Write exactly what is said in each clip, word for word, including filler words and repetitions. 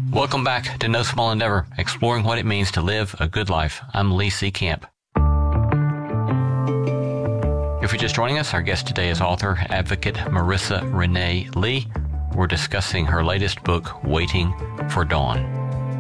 Welcome back to No Small Endeavor, exploring what it means to live a good life. I'm Lee C. Camp. If you're just joining us, our guest today is author, advocate Marissa Renee Lee. We're discussing her latest book, Waiting for Dawn.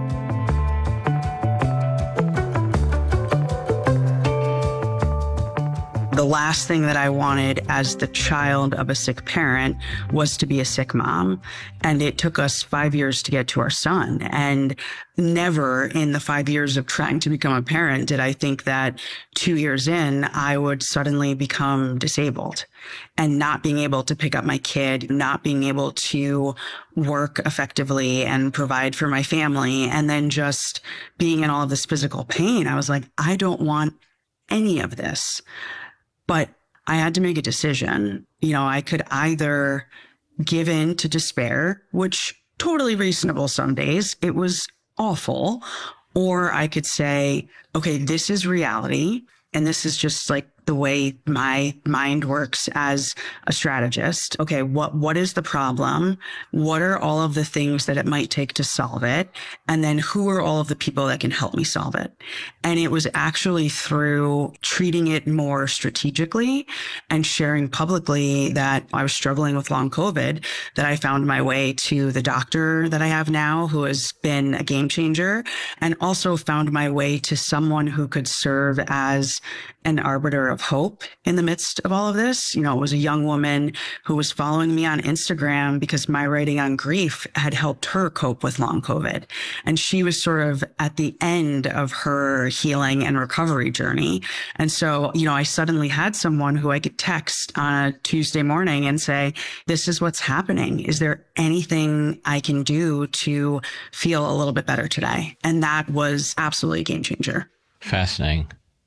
The last thing that I wanted as the child of a sick parent was to be a sick mom. And it took us five years to get to our son. And never in the five years of trying to become a parent did I think that two years in, I would suddenly become disabled and not being able to pick up my kid, not being able to work effectively and provide for my family, and then just being in all of this physical pain. I was like, I don't want any of this. But I had to make a decision. You know, I could either give in to despair, which totally reasonable some days. It was awful. Or I could say, okay, this is reality. And this is just like the way my mind works as a strategist. Okay, what what is the problem? What are all of the things that it might take to solve it? And then who are all of the people that can help me solve it? And it was actually through treating it more strategically and sharing publicly that I was struggling with long COVID that I found my way to the doctor that I have now, who has been a game changer, and also found my way to someone who could serve as an arbiter of hope in the midst of all of this. You know, it was a young woman who was following me on Instagram because my writing on grief had helped her cope with long COVID. And she was sort of at the end of her healing and recovery journey. And so, you know, I suddenly had someone who I could text on a Tuesday morning and say, this is what's happening. Is there anything I can do to feel a little bit better today? And that was absolutely a game changer. Fascinating.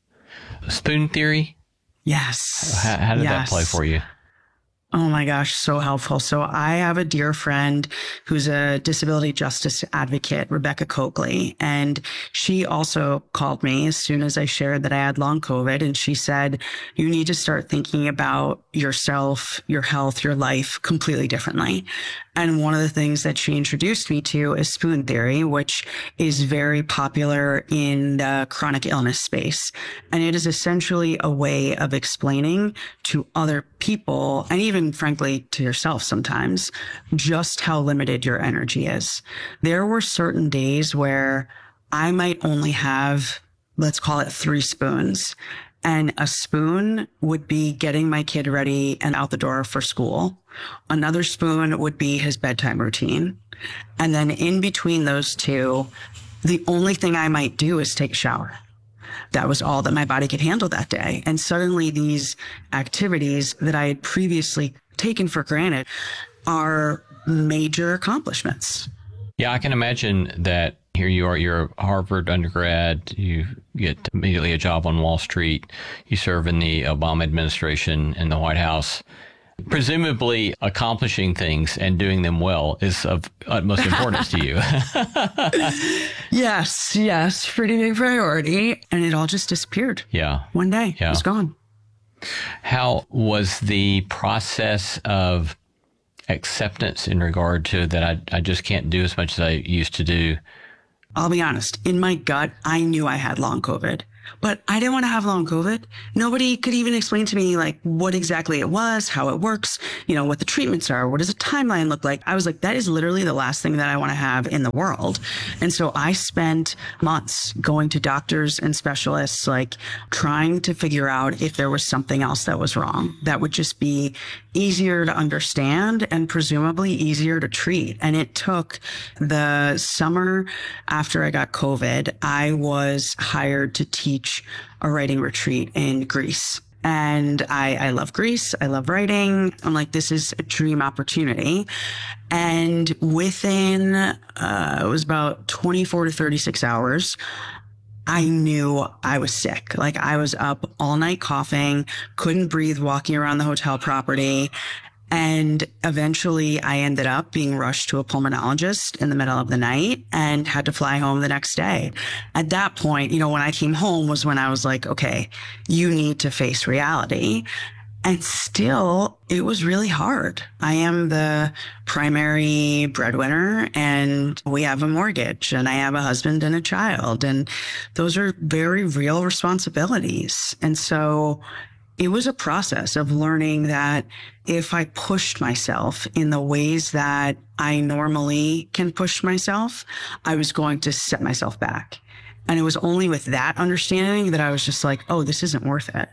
Spoon theory? Yes. How, how did yes. that play for you? Oh my gosh, so helpful. So I have a dear friend who's a disability justice advocate, Rebecca Coakley, and she also called me as soon as I shared that I had long COVID, and she said, you need to start thinking about yourself, your health, your life completely differently. And one of the things that she introduced me to is spoon theory, which is very popular in the chronic illness space. And it is essentially a way of explaining to other people, and even frankly to yourself sometimes, just how limited your energy is. There were certain days where I might only have, let's call it three spoons. And a spoon would be getting my kid ready and out the door for school. Another spoon would be his bedtime routine. And then in between those two, the only thing I might do is take a shower. That was all that my body could handle that day. And suddenly these activities that I had previously taken for granted are major accomplishments. Yeah, I can imagine that. Here you are, you're a Harvard undergrad, you get immediately a job on Wall Street, you serve in the Obama administration in the White House. Presumably accomplishing things and doing them well is of utmost importance to you. Yes, yes, pretty big priority. And it all just disappeared. Yeah. One day, yeah. It was gone. How was the process of acceptance in regard to that I, I just can't do as much as I used to do? I'll be honest, in my gut, I knew I had long COVID, but I didn't want to have long COVID. Nobody could even explain to me like what exactly it was, how it works, you know, what the treatments are, what does a timeline look like? I was like, that is literally the last thing that I want to have in the world. And so I spent months going to doctors and specialists, like trying to figure out if there was something else that was wrong that would just be easier to understand and presumably easier to treat. And it took the summer after I got COVID, I was hired to teach a writing retreat in Greece. And I, I love Greece. I love writing. I'm like, this is a dream opportunity. And within, uh, it was about twenty-four to thirty-six hours, I knew I was sick. Like I was up all night coughing, couldn't breathe, walking around the hotel property. And eventually I ended up being rushed to a pulmonologist in the middle of the night and had to fly home the next day. At that point, you know, when I came home was when I was like, okay, you need to face reality. And still, it was really hard. I am the primary breadwinner, and we have a mortgage, and I have a husband and a child. And those are very real responsibilities. And so it was a process of learning that if I pushed myself in the ways that I normally can push myself, I was going to set myself back. And it was only with that understanding that I was just like, oh, this isn't worth it.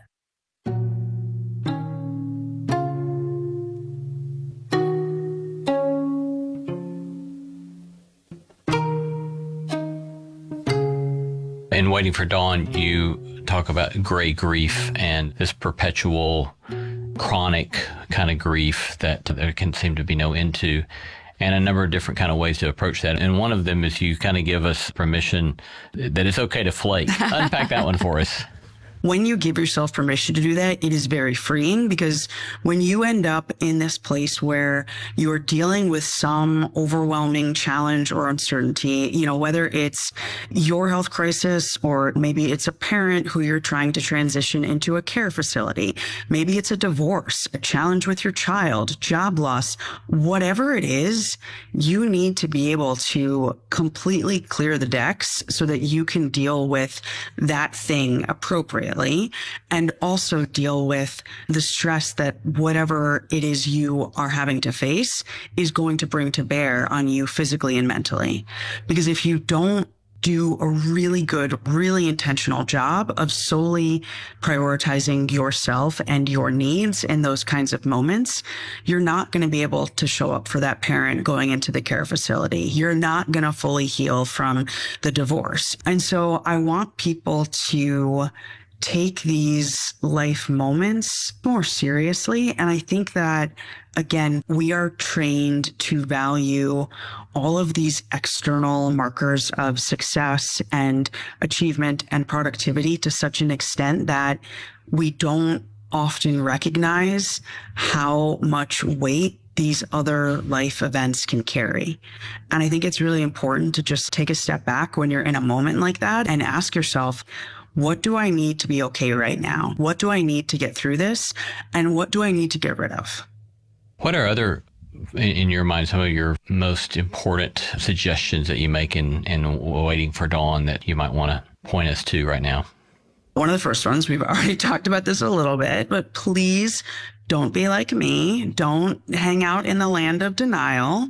In Waiting for Dawn, you talk about gray grief and this perpetual chronic kind of grief that there can seem to be no end to, and a number of different kind of ways to approach that. And one of them is you kind of give us permission that it's okay to flake. Unpack that one for us. When you give yourself permission to do that, it is very freeing, because when you end up in this place where you're dealing with some overwhelming challenge or uncertainty, you know, whether it's your health crisis, or maybe it's a parent who you're trying to transition into a care facility, maybe it's a divorce, a challenge with your child, job loss, whatever it is, you need to be able to completely clear the decks so that you can deal with that thing appropriately. And also deal with the stress that whatever it is you are having to face is going to bring to bear on you physically and mentally. Because if you don't do a really good, really intentional job of solely prioritizing yourself and your needs in those kinds of moments, you're not going to be able to show up for that parent going into the care facility. You're not going to fully heal from the divorce. And so I want people to take these life moments more seriously. And I think that, again, we are trained to value all of these external markers of success and achievement and productivity to such an extent that we don't often recognize how much weight these other life events can carry. And I think it's really important to just take a step back when you're in a moment like that and ask yourself, what do I need to be okay right now? What do I need to get through this? And what do I need to get rid of? What are other, in your mind, some of your most important suggestions that you make in, in Waiting for Dawn that you might want to point us to right now? One of the first ones, we've already talked about this a little bit, but please don't be like me. Don't hang out in the land of denial.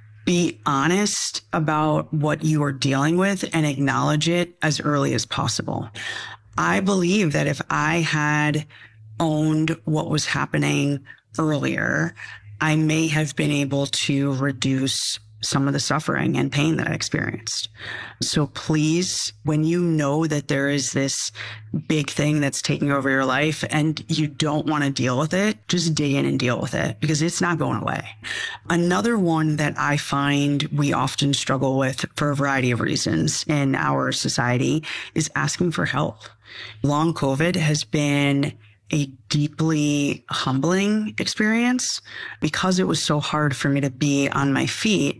Be honest about what you are dealing with and acknowledge it as early as possible. I believe that if I had owned what was happening earlier, I may have been able to reduce some of the suffering and pain that I experienced. So please, when you know that there is this big thing that's taking over your life and you don't want to deal with it, just dig in and deal with it, because it's not going away. Another one that I find we often struggle with for a variety of reasons in our society is asking for help. Long COVID has been a deeply humbling experience because it was so hard for me to be on my feet.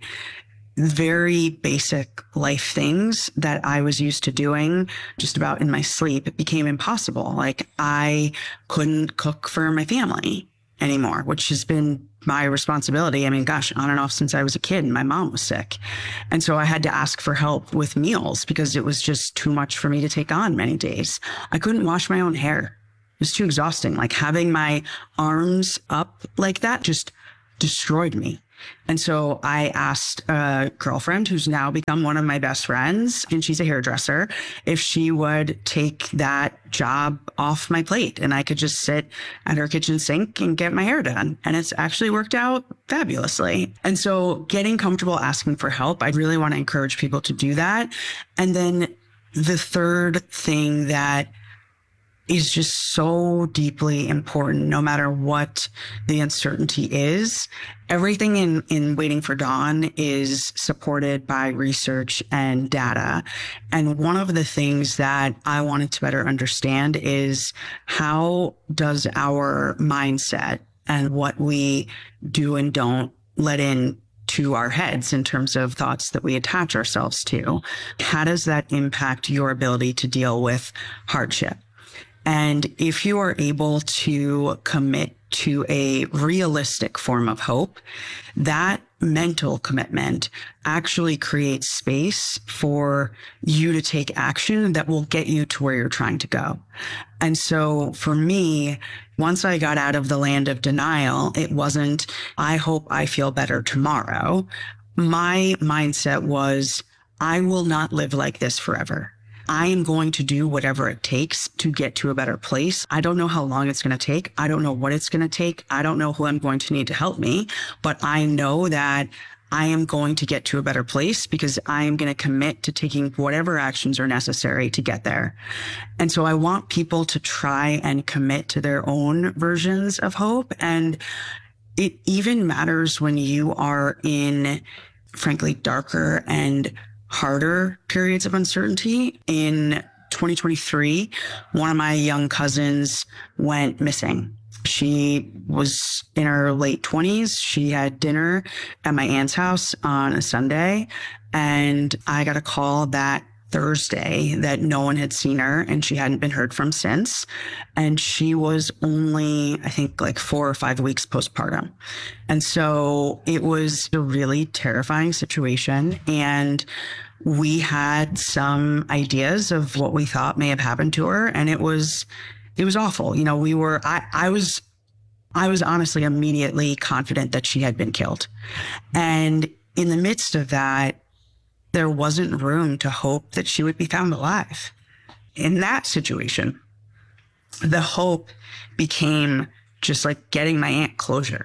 Very basic life things that I was used to doing just about in my sleep, it became impossible. Like I couldn't cook for my family anymore, which has been my responsibility. I mean, gosh, on and off since I was a kid and my mom was sick. And so I had to ask for help with meals because it was just too much for me to take on many days. I couldn't wash my own hair. It was too exhausting. Like having my arms up like that just destroyed me. And so I asked a girlfriend who's now become one of my best friends, and she's a hairdresser, if she would take that job off my plate and I could just sit at her kitchen sink and get my hair done. And it's actually worked out fabulously. And so getting comfortable asking for help, I really want to encourage people to do that. And then the third thing that is just so deeply important, no matter what the uncertainty is. Everything in, in Waiting for Dawn is supported by research and data. And one of the things that I wanted to better understand is how does our mindset and what we do and don't let in to our heads in terms of thoughts that we attach ourselves to, how does that impact your ability to deal with hardship? And if you are able to commit to a realistic form of hope, that mental commitment actually creates space for you to take action that will get you to where you're trying to go. And so for me, once I got out of the land of denial, it wasn't, I hope I feel better tomorrow. My mindset was, I will not live like this forever. I am going to do whatever it takes to get to a better place. I don't know how long it's going to take. I don't know what it's going to take. I don't know who I'm going to need to help me, but I know that I am going to get to a better place because I am going to commit to taking whatever actions are necessary to get there. And so I want people to try and commit to their own versions of hope. And it even matters when you are in, frankly, darker and harder periods of uncertainty. In twenty twenty-three, one of my young cousins went missing. She was in her late twenties. She had dinner at my aunt's house on a Sunday, and I got a call that Thursday that no one had seen her and she hadn't been heard from since. And she was only, I think, like four or five weeks postpartum. And so it was a really terrifying situation. And we had some ideas of what we thought may have happened to her. And it was, it was awful. You know, we were, I, I was, I was honestly immediately confident that she had been killed. And in the midst of that, there wasn't room to hope that she would be found alive. In that situation, the hope became just like getting my aunt closure.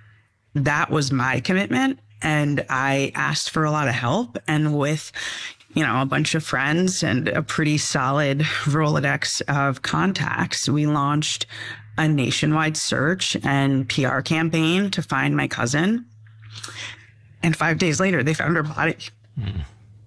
That was my commitment. And I asked for a lot of help. And with, you know, a bunch of friends and a pretty solid Rolodex of contacts, we launched a nationwide search and P R campaign to find my cousin. And five days later, they found her body. Mm.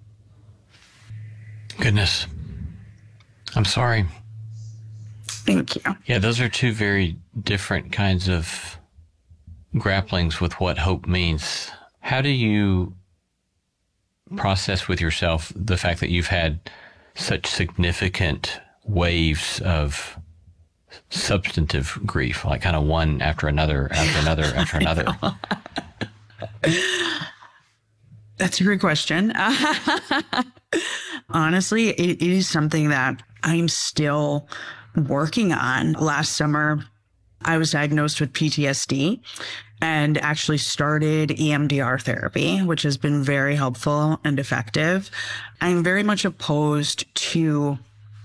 Goodness. I'm sorry. Thank you. Yeah, those are two very different kinds of grapplings with what hope means. How do you process with yourself the fact that you've had such significant waves of substantive grief, like kind of one after another, after another, after another? That's a great question. Honestly, it, it is something that I'm still working on. Last summer, I was diagnosed with P T S D and actually started E M D R therapy, which has been very helpful and effective. I'm very much opposed to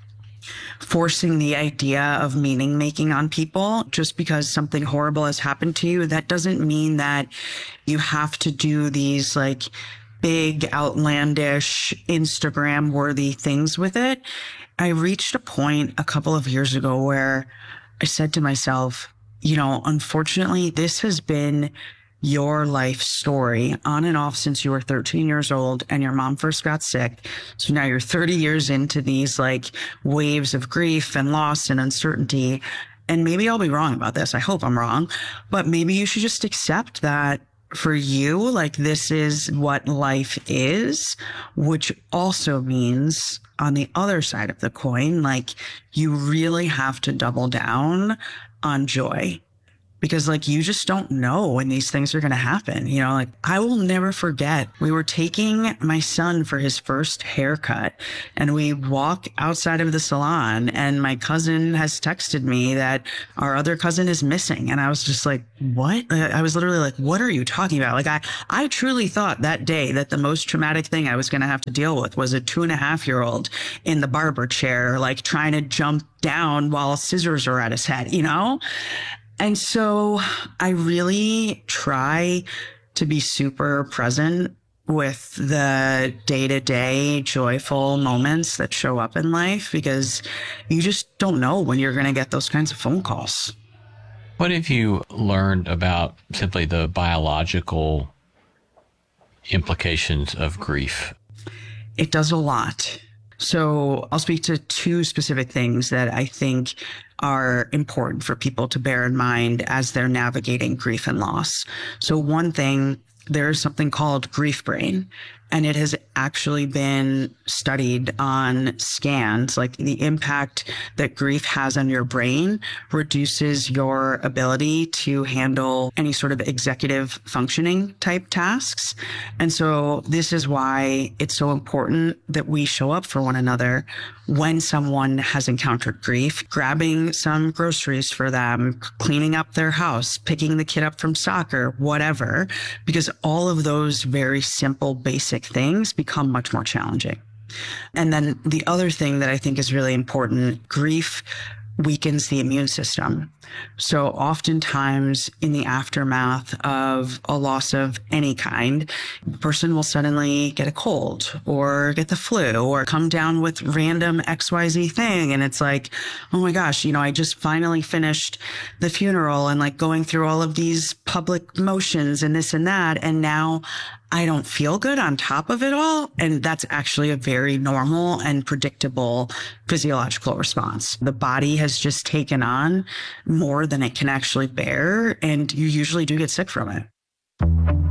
forcing the idea of meaning making on people. Just because something horrible has happened to you, that doesn't mean that you have to do these like big, outlandish, Instagram worthy things with it. I reached a point a couple of years ago where I said to myself, you know, unfortunately, this has been your life story on and off since you were thirteen years old and your mom first got sick. So now you're thirty years into these like waves of grief and loss and uncertainty. And maybe I'll be wrong about this. I hope I'm wrong, but maybe you should just accept that for you, like this is what life is, which also means on the other side of the coin, like you really have to double down on joy. Because like, you just don't know when these things are going to happen. You know, like I will never forget, we were taking my son for his first haircut and we walk outside of the salon and my cousin has texted me that our other cousin is missing. And I was just like, what? I was literally like, what are you talking about? Like I, I truly thought that day that the most traumatic thing I was going to have to deal with was a two and a half year old in the barber chair, like trying to jump down while scissors are at his head, you know? And so I really try to be super present with the day-to-day joyful moments that show up in life because you just don't know when you're going to get those kinds of phone calls. What have you learned about simply the biological implications of grief? It does a lot. So I'll speak to two specific things that I think are important for people to bear in mind as they're navigating grief and loss. So one thing, there's something called grief brain. And it has actually been studied on scans, like the impact that grief has on your brain reduces your ability to handle any sort of executive functioning type tasks. And so this is why it's so important that we show up for one another when someone has encountered grief, grabbing some groceries for them, cleaning up their house, picking the kid up from soccer, whatever, because all of those very simple, basic things become much more challenging. And then the other thing that I think is really important, grief weakens the immune system. So oftentimes in the aftermath of a loss of any kind, the person will suddenly get a cold or get the flu or come down with random X Y Z thing. And it's like, oh my gosh, you know, I just finally finished the funeral and like going through all of these public motions and this and that. And now I don't feel good on top of it all. And that's actually a very normal and predictable physiological response. The body has just taken on more than it can actually bear, and you usually do get sick from it.